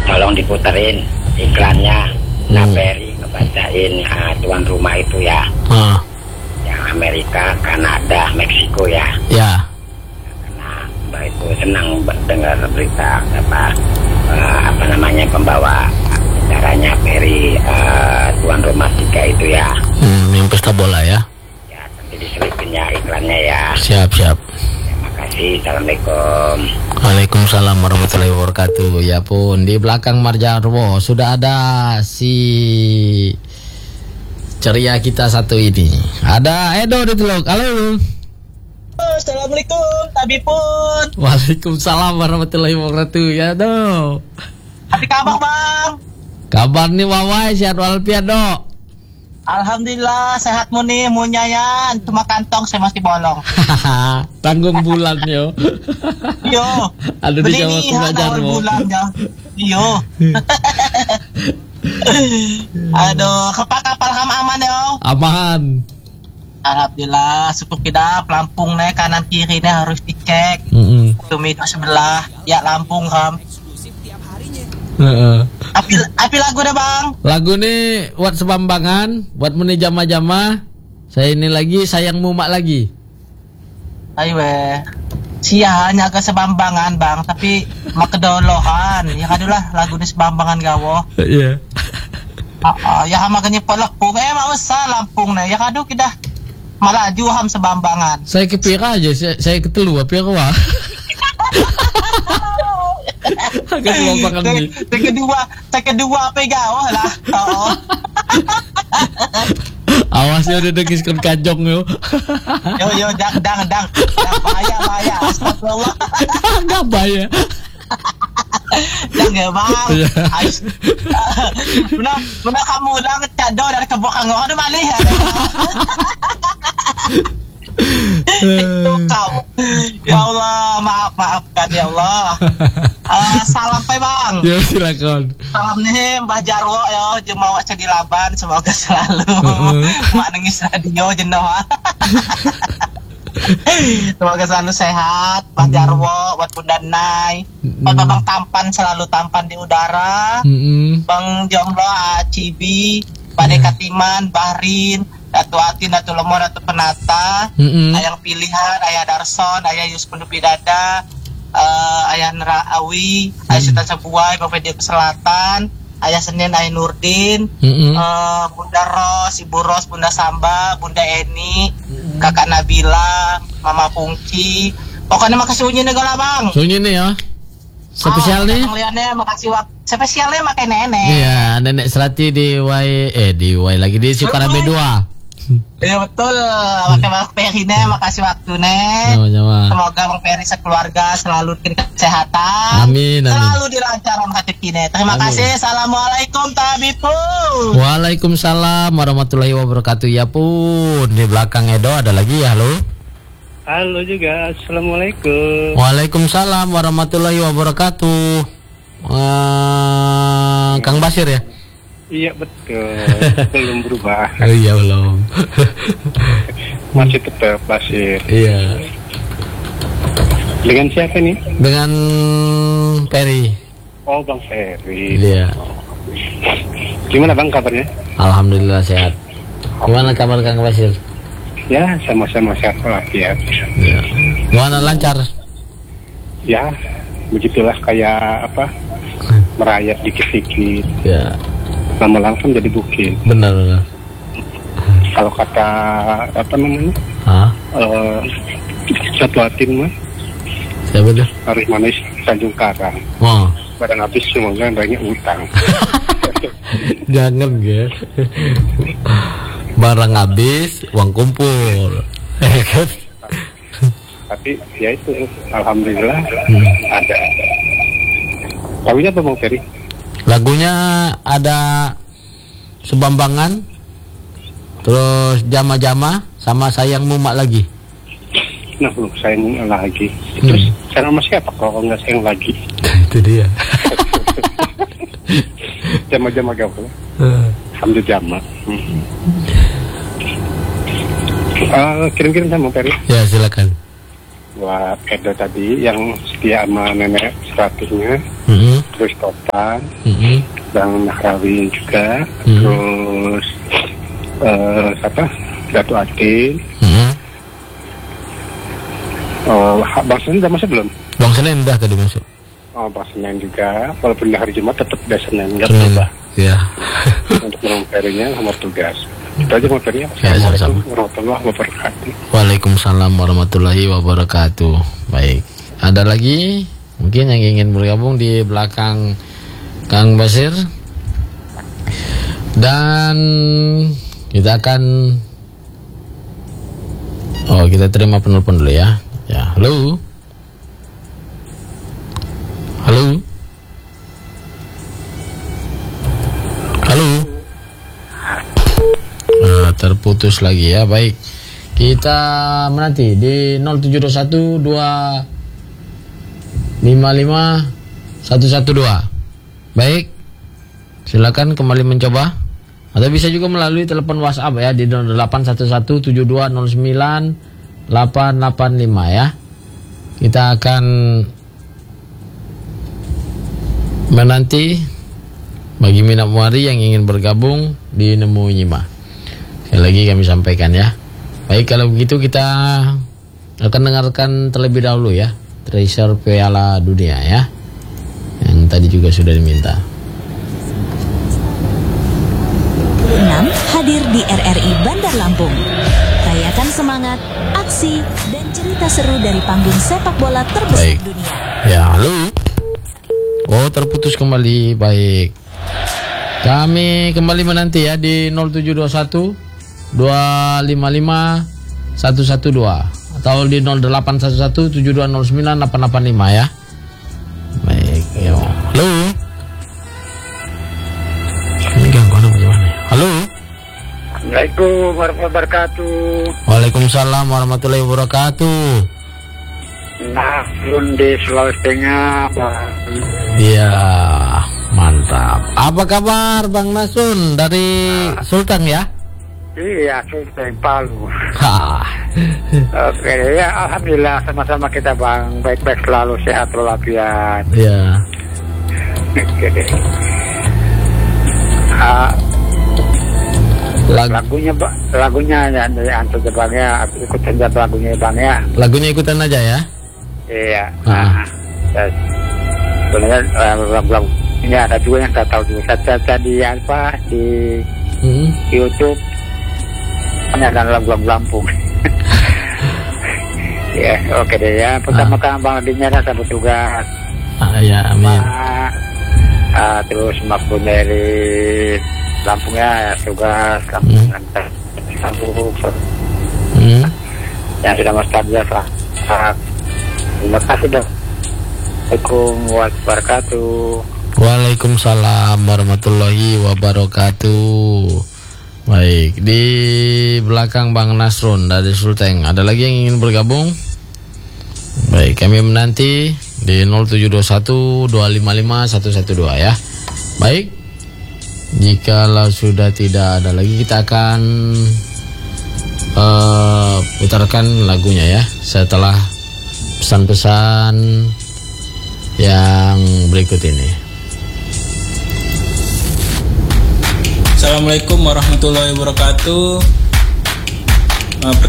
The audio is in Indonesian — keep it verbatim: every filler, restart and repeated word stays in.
tolong diputerin iklannya. Nah, Peri ngebacain uh, tuan rumah itu ya. Uh. Yang Amerika, Kanada, Meksiko ya. Ya. Karena Mbak itu senang dengar berita apa uh, apa namanya pembawa acaranya Peri uh, tuan rumah tiga itu ya. Hmm, yang pesta bola ya. Ya, nanti diselipin ya iklannya ya. Siap, siap. Terima kasih. Assalamualaikum. Waalaikumsalam warahmatullahi wabarakatuh. Ya pun, di belakang Marjarwo sudah ada si ceria kita satu ini. Ada Edo di Teluk. Halo. Assalamualaikum, Tabipun. Waalaikumsalam warahmatullahi wabarakatuh. Ya, Do. Apa kabar, Bang? Kabar nih Wawai, sehat walafiat, Do. Alhamdulillah, sehat muni, munyayan. Cuma kantong saya masih bolong. Tanggung bulan yo. Yo. Ada di Jawa Kumajar mo. Bulan ya. Yo. Aduh, kapal kapal kam aman yo. Aman. Alhamdulillah, syukur kita Lampung nih kanan kiri nih harus dicek. Heeh. Tumit sebelah, ya Lampung kam. Heeh. Api api lagu deh, Bang. Lagu nih buat sebambangan, buat meni jama-jama. Saya ini lagi sayangmu mak lagi. Ayo weh. Sia hanya ke sebambangan, Bang, tapi mak kedolohan. Ya kadulah lagu ini sebambangan gawo. Iya. Ah, ah, ya makanya pelekung eh mau usah Lampung nih. Ya kadu kita malah juham sebambangan. Saya kepira aja, saya, saya ketelu apa ya wah. Agak sebambangan nih. Yang kedua, yang kedua apa gawo lah. Oh. Awas ya udah dekiskan kajong yo. Yo yo dang dang dang. Dang bahaya bahaya. Astagfirullah. Enggak bahaya. Dang ya, Bang. Ais. Benar benar kamu lang cado dari kebokang kau ada malih ya. Itu kau. Ya Allah, maaf maafkan ya Allah. Uh, salam pe Bang. Ya silakan. Salam nih Mbah Jarwo ya, jemawa di Laban semoga selalu mak nangis radio jenuh. Semoga selalu sehat, Mbah Jarwo, buat Bunda Nai, buat Bang Tampan selalu tampan di udara, Bang Jomblo, Cibi, Pak Dekatiman, Bahrin, Datu Atin, Datu Lemon, Datu Penata, Ayang Pilihan, Ayah Darson, Ayah Yus Pendupi Dada, uh, Ayah Nera Awi, Ayah Sultan Sebuai, Bang Fedia Selatan, Ayah Senin, Ayah Nurdin, mm-hmm. uh, Bunda Ros, Ibu Ros, Bunda Samba, Bunda Eni, mm-hmm. Kakak Nabila, Mama Pungki. Pokoknya makasih unyi negara Bang. Unyi nih ya. Spesial nih. Lihatnya makasih waktu. Spesialnya makai nenek. Iya, nenek Serati di Y eh di Y lagi di Sukarame dua. Iya betul. Pakai Bang Peri nih, makasih waktu nih. Semoga Bang Peri sekeluarga selalu diberikan kesehatan. Amin, amin. Selalu dilancarkan hati kini. Terima amin. kasih. Assalamualaikum Tabipun. Waalaikumsalam warahmatullahi wabarakatuh. Ya pun di belakang Edo ada lagi ya, halo. Halo juga. Assalamualaikum. Waalaikumsalam warahmatullahi wabarakatuh. Uh, Kang Basir ya? Iya betul. Belum berubah. Oh iya belum. Masih tetap Basir. Iya. Dengan siapa nih? Dengan Peri. Oh Bang Peri. Iya. Gimana Bang kabarnya? Alhamdulillah sehat. Gimana kabar Kang Basir? Ya sama-sama sehat walafiat. Ya. Gimana lancar? Ya begitulah kayak apa? Merayap dikit-dikit. Ya. Lama-lama kan jadi bukit. Benar, benar. Kalau kata apa namanya? Hah? Uh, Satuatin mah. Siapa tuh? Harus manis Tanjung Karang. Oh. Barang habis semoga banyak utang. Jangan ya. Barang habis, uang kumpul. Tapi ya itu, alhamdulillah hmm. ada. Lagunya apa Bang Ferry? Lagunya ada Sebambangan, terus Jama-Jama, sama Sayangmu Mak lagi. Nah belum sayang lagi. Terus hmm. sayang sama siapa kalau nggak sayang lagi? Itu dia. Jama-jama gaul. Uh. Alhamdulillah jama. Hmm. Uh, kirim-kirim sama Ferry. Ya silakan. Buat Edo tadi yang setia sama nenek seratusnya, mm-hmm. Kristopan, mm-hmm. Bang Nahrawi juga, mm-hmm. terus uh, siapa? Datu Ati. Mm-hmm. Oh, Bang Senin udah masuk belum? Bang Senin udah tadi masuk. Oh, Bang Senin juga, walaupun di hari Jumat tetap udah Senin, nggak Senin. berubah. Ya. Untuk mengomperinya nomor tugas. Itu aja materinya. Ya, Assalamualaikum warahmatullahi wabarakatuh. Waalaikumsalam warahmatullahi wabarakatuh. Baik. Ada lagi mungkin yang ingin bergabung di belakang Kang Basir. Dan kita akan Oh, kita terima penelpon dulu ya. Ya, halo. Halo. Halo. Nah, terputus lagi ya. Baik. Kita menanti di nol tujuh dua satu dua lima lima satu satu dua. Baik. Silakan kembali mencoba. Atau bisa juga melalui telepon WhatsApp ya di nol delapan satu satu tujuh dua nol sembilan delapan delapan lima ya. Kita akan menanti bagi minat muari yang ingin bergabung di Nemu Nyima. Sekali lagi kami sampaikan ya. Baik, kalau begitu kita akan dengarkan terlebih dahulu ya Treasure Piala Dunia ya, yang tadi juga sudah diminta. enam hadir di R R I Bandar Lampung. Rayakan semangat, aksi, dan cerita seru dari panggung sepak bola terbesar Baik. dunia. Ya, halo. Oh, terputus kembali. Baik. Kami kembali menanti ya di nol tujuh dua satu dua lima lima satu satu dua atau di nol delapan satu satu tujuh dua nol sembilan delapan delapan lima ya. Baik, yo. Halo. Ini gangguan apa gimana ya? Halo. Assalamualaikum warahmatullahi wabarakatuh. Waalaikumsalam warahmatullahi wabarakatuh. Nah, di Sulawesi Tengah, Pak. Iya, mantap. Apa kabar Bang Nasun dari Sultan ya? Iya, Sultan Palu. Hah. Oke, ya alhamdulillah sama-sama kita Bang, baik-baik selalu, sehat walafiat. Iya. Oke deh. Ah, Lag lagunya Pak, lagunya ya dari Anto Bang ya, aku ikut saja lagunya Bang ya. lagunya ikutan aja ya. Iya. Ah. Nah, sebenarnya lagu-lagu ini ada juga yang saya tahu juga. Saya caca di apa di Hmm. YouTube. Ini ada lagu-lagu Lampung. Ya, oke deh ya. Pertama-tama Bang Adinya ada satu tugas. Ah, ya, amin. Nah, ah, terus Makbun dari Lampung ya, tugas Lampung. Lampung. Hmm. Yang sudah Mas Tadja lah. Ah, terima kasih dong. Assalamualaikum warahmatullahi wabarakatuh. Waalaikumsalam warahmatullahi wabarakatuh. Baik, di belakang Bang Nasrun dari Sulteng. Ada lagi yang ingin bergabung? Baik, kami menanti di nol tujuh dua satu dua lima lima satu satu dua ya. Baik. Jikalau sudah tidak ada lagi, kita akan uh, putarkan lagunya ya setelah pesan-pesan yang berikut ini. Assalamualaikum warahmatullahi wabarakatuh. Uh,